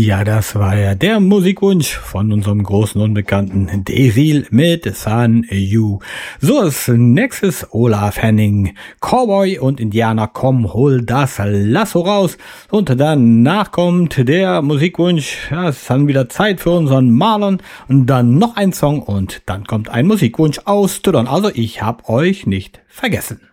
Ja, das war ja der Musikwunsch von unserem großen Unbekannten Desil mit Sun You. So, als nächstes Olaf Henning, Cowboy und Indianer, komm, hol das Lasso raus. Und danach kommt der Musikwunsch, ja, es ist dann wieder Zeit für unseren Marlon. Und dann noch ein Song und dann kommt ein Musikwunsch aus Tüdern. Also ich hab euch nicht vergessen.